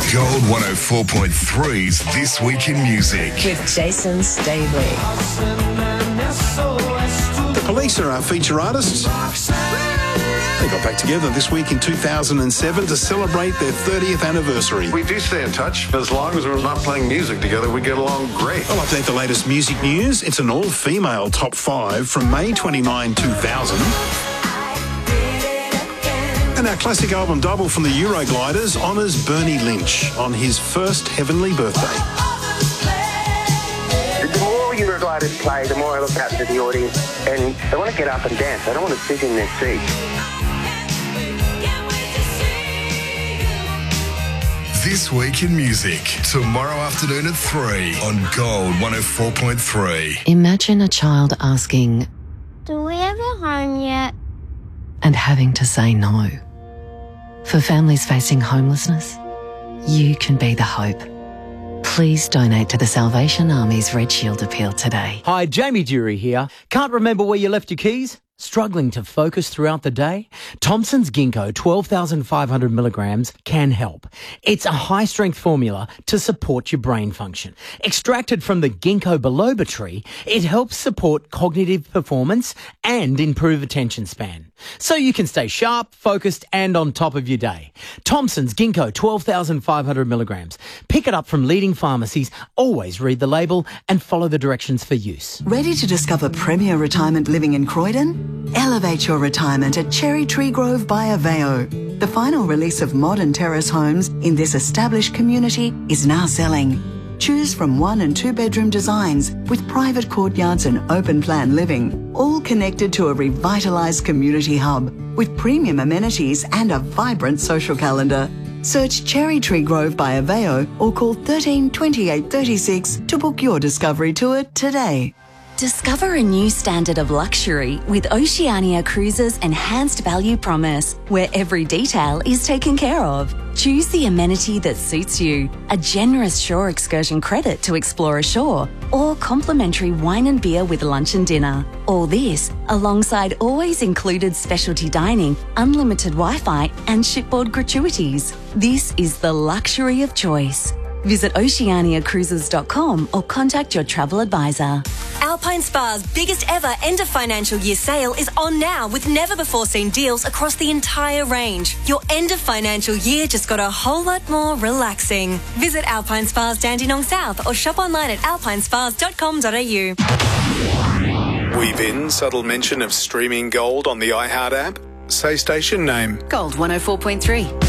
Gold 104.3's This Week in Music. With Jason Staveley. The Police are our feature artists. They got back together this week in 2007 to celebrate their 30th anniversary. We do stay in touch. As long as we're not playing music together, we get along great. I'll update the latest music news. It's an all-female top 5 from May 29, 2000. And our classic album double from the Eurogliders honours Bernie Lynch on his first heavenly birthday. The more Eurogliders play, the more I look out to the audience, and they want to get up and dance. They don't want to sit in their seats. This Week in Music, tomorrow afternoon at 3 on Gold 104.3. Imagine a child asking, "Do we have a home yet?" and having to say no. For families facing homelessness, you can be the hope. Please donate to the Salvation Army's Red Shield appeal today. Hi, Jamie Dury here. Can't remember where you left your keys? Struggling to focus throughout the day? Thompson's Ginkgo 12,500 milligrams can help. It's a high-strength formula to support your brain function. Extracted from the ginkgo biloba tree, it helps support cognitive performance and improve attention span, so you can stay sharp, focused and on top of your day. Thompson's Ginkgo 12,500 milligrams. Pick it up from leading pharmacies. Always read the label and follow the directions for use. Ready to discover premier retirement living in Croydon? Elevate your retirement at Cherry Tree Grove by Aveo. The final release of modern terrace homes in this established community is now selling. Choose from 1 and 2 bedroom designs with private courtyards and open plan living, all connected to a revitalised community hub with premium amenities and a vibrant social calendar. Search Cherry Tree Grove by Aveo or call 13 28 36 to book your discovery tour today. Discover a new standard of luxury with Oceania Cruises' enhanced value promise, where every detail is taken care of. Choose the amenity that suits you, a generous shore excursion credit to explore ashore, or complimentary wine and beer with lunch and dinner. All this alongside always included specialty dining, unlimited Wi-Fi and shipboard gratuities. This is the luxury of choice. Visit oceaniacruises.com or contact your travel advisor. Alpine Spa's biggest ever end of financial year sale is on now with never before seen deals across the entire range. Your end of financial year just got a whole lot more relaxing. Visit Alpine Spa's Dandenong South or shop online at alpinespas.com.au. Weave in subtle mention of streaming Gold on the iHeart app. Say station name. Gold 104.3.